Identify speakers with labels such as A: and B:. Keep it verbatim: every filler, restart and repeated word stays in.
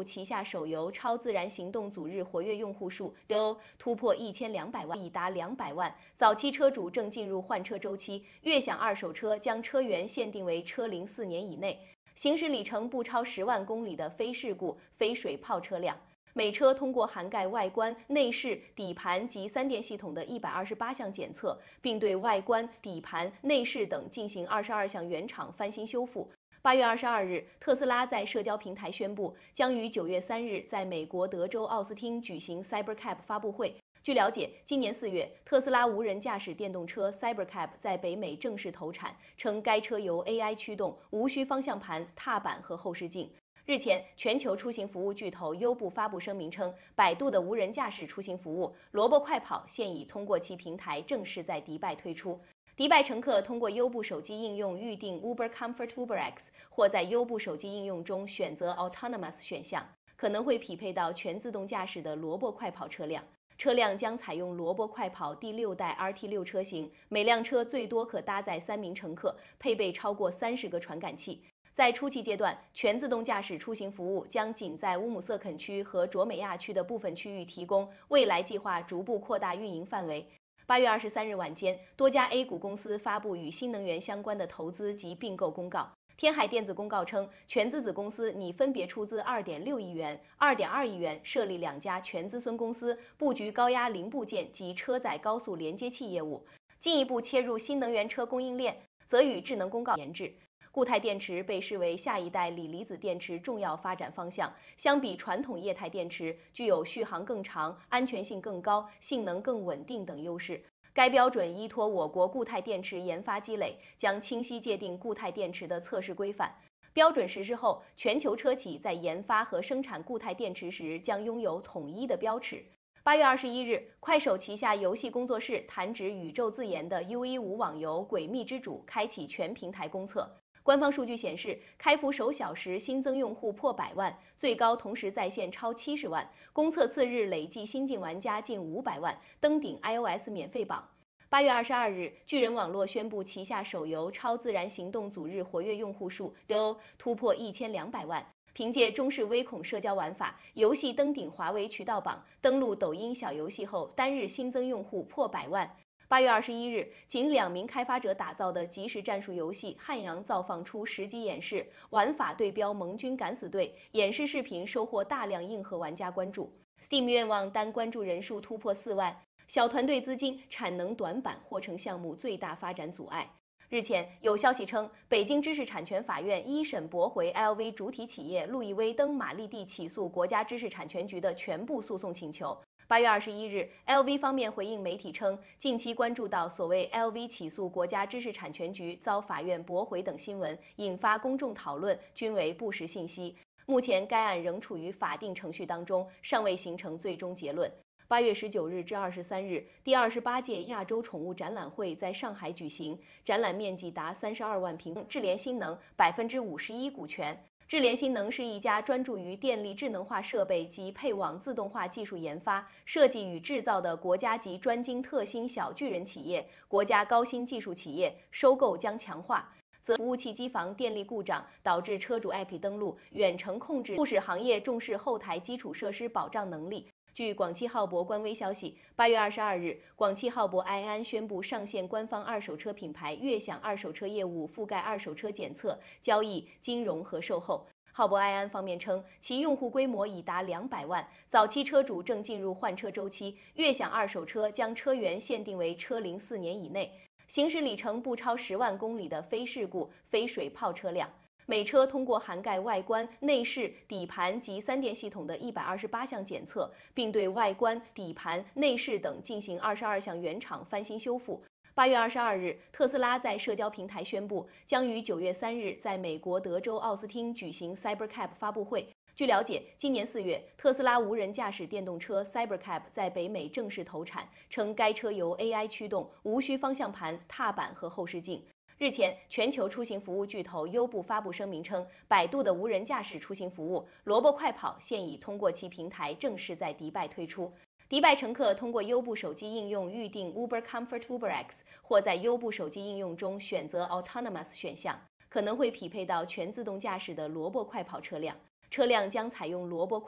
A: 布，旗下手游《超自然行动》组日活跃用户数 D O 突破一千两百万，已达两百万。早期车主正进入换车周期，悦享二手车将车源限定为车龄四年以内，行驶里程不超十万公里的非事故、非水泡车辆。每车通过涵盖外观、内饰、底盘及三电系统的一百二十八项检测，并对外观、底盘、内饰等进行二十二项原厂翻新修复。八月二十二日，特斯拉在社交平台宣布，将于九月三日在美国德州奥斯汀举行 Cybercab 发布会。据了解，今年四月，特斯拉无人驾驶电动车 Cybercab 在北美正式投产，称该车由 A I 驱动，无需方向盘、踏板和后视镜。日前，全球出行服务巨头优步发布声明称，百度的无人驾驶出行服务萝卜快跑现已通过其平台正式在迪拜推出。迪拜乘客通过优步手机应用预订 Uber Comfort Uber X， 或在优步手机应用中选择 Autonomous 选项，可能会匹配到全自动驾驶的萝卜快跑车辆。车辆将采用萝卜快跑第六代 R T 六 车型，每辆车最多可搭载三名乘客，配备超过三十个传感器。在初期阶段，全自动驾驶出行服务将仅在乌姆瑟肯区和卓美亚区的部分区域提供，未来计划逐步扩大运营范围。八月二十三日晚间，多家 A 股公司发布与新能源相关的投资及并购公告。天海电子公告称，全资子公司拟分别出资二点六亿元、二点二亿元设立两家全资孙公司，布局高压零部件及车载高速连接器业务，进一步切入新能源车供应链，则与智能公告研制。固态电池被视为下一代锂离子电池重要发展方向，相比传统液态电池，具有续航更长、安全性更高、性能更稳定等优势。该标准依托我国固态电池研发积累，将清晰界定固态电池的测试规范。标准实施后，全球车企在研发和生产固态电池时将拥有统一的标尺。八月二十一日，快手旗下游戏工作室弹指宇宙自研的 U 一五 网游《诡秘之主》开启全平台公测。官方数据显示，开服首小时新增用户破百万，最高同时在线超七十万，公测次日累计新进玩家近五百万，登顶 iOS 免费榜。八月二十二日，巨人网络宣布旗下手游《超自然行动》组日活跃用户数 D O 突破一千两百万。凭借中式微恐社交玩法，游戏登顶华为渠道榜，登陆抖音小游戏后，单日新增用户破百万。八月二十一日，仅两名开发者打造的即时战术游戏《汉阳》造放出实机演示，玩法对标盟军敢死队，演示视频收获大量硬核玩家关注。Steam 愿望单关注人数突破四万，小团队资金、产能短板或成项目最大发展阻碍。日前，有消息称，北京知识产权法院一审驳回 L V 主体企业路易威登玛丽蒂起诉国家知识产权局的全部诉讼请求。八月二十一日 ，L V 方面回应媒体称，近期关注到所谓 L V 起诉国家知识产权局遭法院驳回等新闻，引发公众讨论，均为不实信息。目前该案仍处于法定程序当中，尚未形成最终结论。八月十九日至二十三日，第二十八届亚洲宠物展览会在上海举行，展览面积达三十二万平，智联新能百分之五十一股权。智联新能是一家专注于电力智能化设备及配网自动化技术研发、设计与制造的国家级专精特新小巨人企业、国家高新技术企业。收购将强化则服务器机房电力故障导致车主 A P P 登录远程控制，促使行业重视后台基础设施保障能力。据广汽浩博官微消息，八月二十二日，广汽浩博埃安宣布上线官方二手车品牌悦享二手车业务，覆盖二手车检测、交易、金融和售后。浩博埃安方面称，其用户规模已达两百万，早期车主正进入换车周期。悦享二手车将车源限定为车龄四年以内，行驶里程不超十万公里的非事故、非水泡车辆。每车通过涵盖外观、内饰、底盘及三电系统的一百二十八项检测，并对外观、底盘、内饰等进行二十二项原厂翻新修复。八月二十二日，特斯拉在社交平台宣布，将于九月三日在美国德州奥斯汀举行 Cybercab 发布会。据了解，今年四月，特斯拉无人驾驶电动车 Cybercab 在北美正式投产，称该车由 A I 驱动，无需方向盘、踏板和后视镜。日前，全球出行服务巨头优步发布声明称，百度的无人驾驶出行服务萝卜快跑现已通过其平台正式在迪拜推出。迪拜乘客通过优步手机应用预订 Uber Comfort Uber X， 或在优步手机应用中选择 Autonomous 选项，可能会匹配到全自动驾驶的萝卜快跑车辆。 车辆将采用萝卜